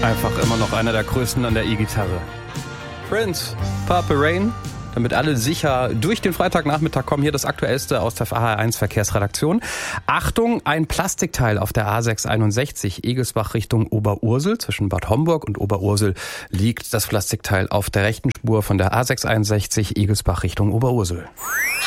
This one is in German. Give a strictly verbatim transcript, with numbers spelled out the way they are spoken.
Einfach immer noch einer der größten an der E-Gitarre. Prince, Purple Rain. Damit alle sicher durch den Freitagnachmittag kommen, hier das Aktuellste aus der A R eins Verkehrsredaktion. Achtung, ein Plastikteil auf der A sechs einundsechzig Egelsbach Richtung Oberursel. Zwischen Bad Homburg und Oberursel liegt das Plastikteil auf der rechten Spur von der A sechs einundsechzig Egelsbach Richtung Oberursel.